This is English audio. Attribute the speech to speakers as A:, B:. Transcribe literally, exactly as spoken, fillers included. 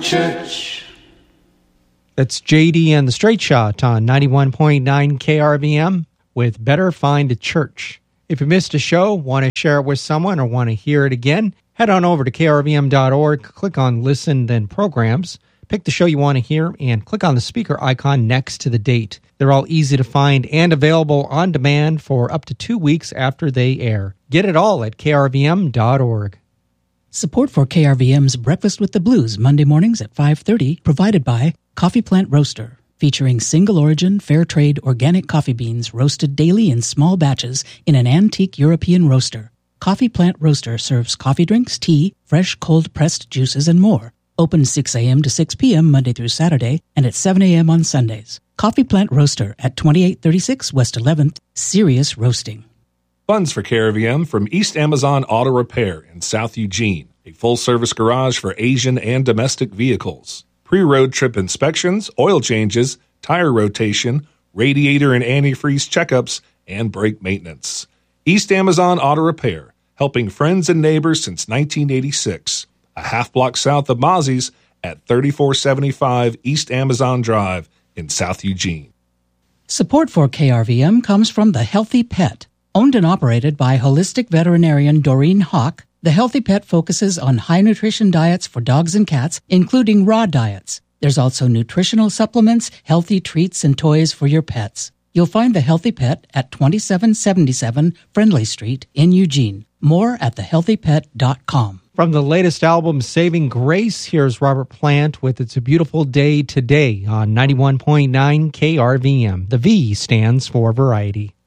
A: Church.
B: That's J D and the Straight Shot on ninety-one point nine K R V M with Better Find a Church. If you missed a show, want to share it with someone, or want to hear it again, head on over to K R V M dot org, click on Listen, then Programs, pick the show you want to hear, and click on the speaker icon next to the date. They're all easy to find and available on demand for up to two weeks after they air. Get it all at K R V M dot org.
C: Support for K R V M's Breakfast with the Blues, Monday mornings at five thirty, provided by Coffee Plant Roaster, featuring single-origin, fair-trade, organic coffee beans roasted daily in small batches in an antique European roaster. Coffee Plant Roaster serves coffee drinks, tea, fresh cold-pressed juices, and more. Open six a.m. to six p.m. Monday through Saturday, and at seven a.m. on Sundays. Coffee Plant Roaster at twenty-eight thirty-six West eleventh, Serious Roasting.
D: Funds for K R V M from East Amazon Auto Repair in South Eugene, a full-service garage for Asian and domestic vehicles. Pre-road trip inspections, oil changes, tire rotation, radiator and antifreeze checkups, and brake maintenance. East Amazon Auto Repair, helping friends and neighbors since nineteen eighty-six. A half block south of Mozzie's at thirty-four seventy-five East Amazon Drive in South Eugene.
C: Support for K R V M comes from The Healthy Pet. Owned and operated by holistic veterinarian Doreen Hawk, The Healthy Pet focuses on high-nutrition diets for dogs and cats, including raw diets. There's also nutritional supplements, healthy treats, and toys for your pets. You'll find The Healthy Pet at twenty-seven seventy-seven Friendly Street in Eugene. More at the healthy pet dot com.
B: From the latest album, Saving Grace, here's Robert Plant with It's a Beautiful Day Today on ninety-one point nine K R V M. The V stands for Variety.